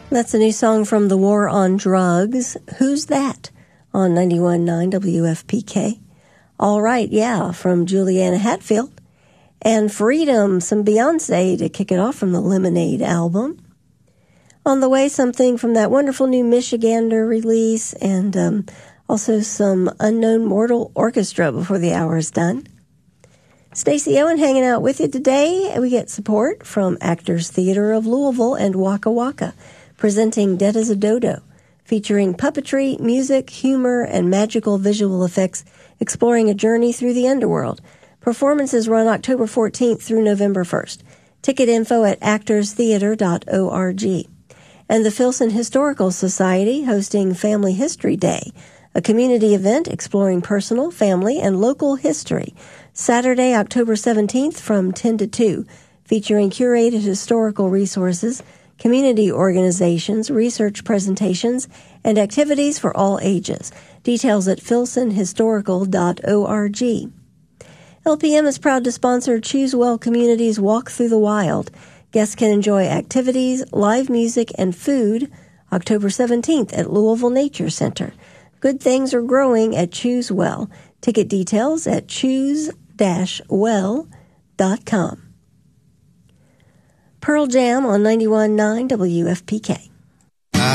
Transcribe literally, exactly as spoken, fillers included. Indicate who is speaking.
Speaker 1: That's a new song from The War on Drugs. Who's That? On ninety-one point nine W F P K. All Right, Yeah, from Juliana Hatfield. And Freedom, some Beyonce to kick it off from the Lemonade album. On the way, something from that wonderful new Michigander release, and um, also some Unknown Mortal Orchestra before the hour is done. Stacey Owen hanging out with you today. We get support from Actors Theater of Louisville and Waka Waka, presenting Dead as a Dodo, featuring puppetry, music, humor, and magical visual effects, exploring a journey through the underworld. Performances run October fourteenth through November first. Ticket info at actors theater dot org. And the Filson Historical Society hosting Family History Day, a community event exploring personal, family, and local history. Saturday, October seventeenth from ten to two, featuring curated historical resources, community organizations, research presentations, and activities for all ages. Details at filson historical dot org. L P M is proud to sponsor Choose Well Community's Walk Through the Wild. Guests can enjoy activities, live music, and food October seventeenth at Louisville Nature Center. Good things are growing at Choose Well. Ticket details at choose dash well dot com. Pearl Jam on ninety-one point nine W F P K.